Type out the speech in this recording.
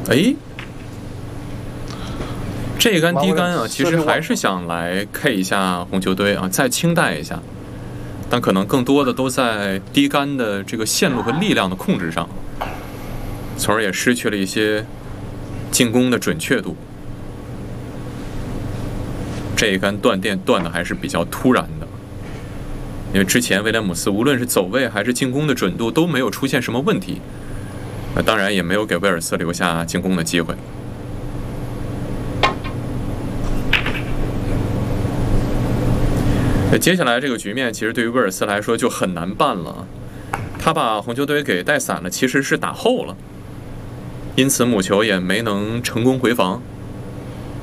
哎，这杆低杆啊，其实还是想来 K 一下红球队啊，再清淡一下，但可能更多的都在低杆的这个线路和力量的控制上，从而也失去了一些进攻的准确度。这一杆断电断的还是比较突然的，因为之前威廉姆斯无论是走位还是进攻的准度都没有出现什么问题，当然也没有给威尔斯留下进攻的机会。接下来这个局面其实对于威尔斯来说就很难办了，他把红球队给带散了，其实是打后了，因此母球也没能成功回防。